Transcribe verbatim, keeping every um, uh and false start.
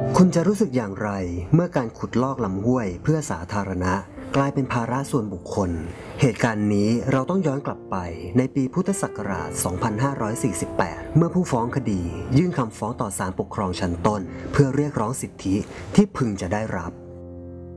คุณจะรู้สึกอย่างไรเมื่อการขุดลอกลำห้วยเพื่อสาธารณะกลายเป็นภาระส่วนบุคคลเหตุการณ์นี้เราต้องย้อนกลับไปในปีพุทธศักราช สองพันห้าร้อยสี่สิบแปด เมื่อผู้ฟ้องคดียื่นคำฟ้องต่อศาลปกครองชั้นต้นเพื่อเรียกร้องสิทธิที่พึงจะได้รับ